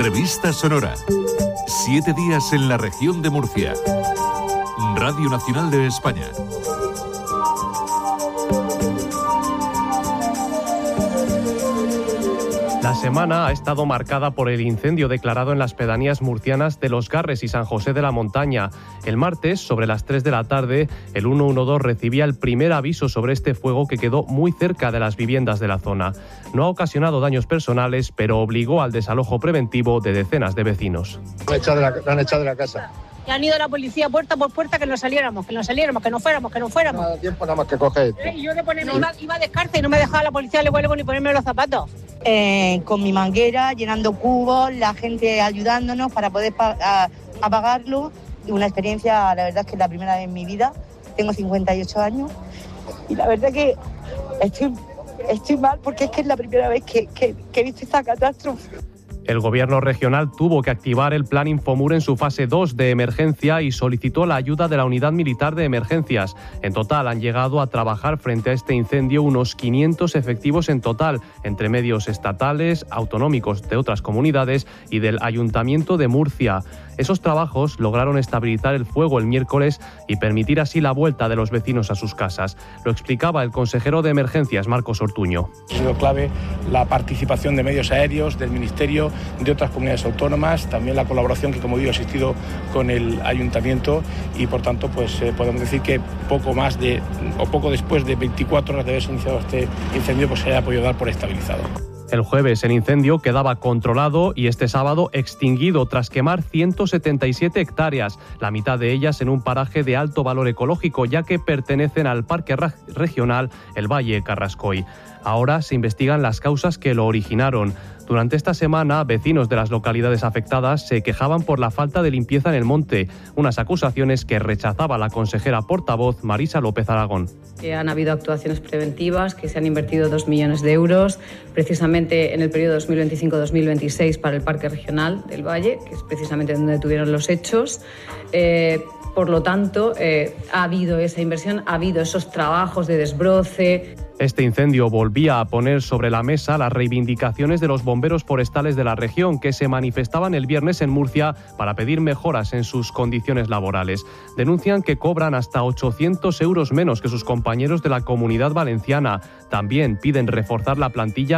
Revista Sonora. 7 días en la región de Murcia. Radio Nacional de España. La semana ha estado marcada por el incendio declarado en las pedanías murcianas de Los Garres y San José de la Montaña. El martes, sobre las 3 de la tarde, el 112 recibía el primer aviso sobre este fuego que quedó muy cerca de las viviendas de la zona. No ha ocasionado daños personales, pero obligó al desalojo preventivo de decenas de vecinos. La han echado de la casa. Y han ido la policía puerta por puerta que no saliéramos, que no fuéramos. No da tiempo nada más que coger esto. Y yo iba descalza y no me dejaba la policía le vuelvo ni ponerme los zapatos. Con mi manguera, llenando cubos, la gente ayudándonos para poder apagarlo. Y una experiencia, la verdad es que es la primera vez en mi vida. Tengo 58 años y la verdad que estoy mal porque es que es la primera vez que he visto esta catástrofe. El gobierno regional tuvo que activar el plan Infomur en su fase 2 de emergencia y solicitó la ayuda de la Unidad Militar de Emergencias. En total han llegado a trabajar frente a este incendio unos 500 efectivos en total, entre medios estatales, autonómicos de otras comunidades y del Ayuntamiento de Murcia. Esos trabajos lograron estabilizar el fuego el miércoles y permitir así la vuelta de los vecinos a sus casas. Lo explicaba el consejero de Emergencias, Marcos Ortuño. Ha sido clave la participación de medios aéreos, del Ministerio, de otras comunidades autónomas, también la colaboración que, como digo, ha existido con el Ayuntamiento y, por tanto, pues podemos decir que poco después de 24 horas de haberse iniciado este incendio, pues se haya podido dar por estabilizado. El jueves el incendio quedaba controlado y este sábado extinguido tras quemar 177 hectáreas, la mitad de ellas en un paraje de alto valor ecológico, ya que pertenecen al Parque Regional El Valle Carrascoy. Ahora se investigan las causas que lo originaron. Durante esta semana, vecinos de las localidades afectadas se quejaban por la falta de limpieza en el monte, unas acusaciones que rechazaba la consejera portavoz Marisa López Aragón. Que han habido actuaciones preventivas, que se han invertido 2 millones de euros, precisamente en el periodo 2025-2026 para el Parque Regional del Valle, que es precisamente donde tuvieron los hechos. Por lo tanto, ha habido esa inversión, ha habido esos trabajos de desbroce. Este incendio volvía a poner sobre la mesa las reivindicaciones de los bomberos forestales de la región que se manifestaban el viernes en Murcia para pedir mejoras en sus condiciones laborales. Denuncian que cobran hasta 800 euros menos que sus compañeros de la Comunidad Valenciana. También piden reforzar la plantilla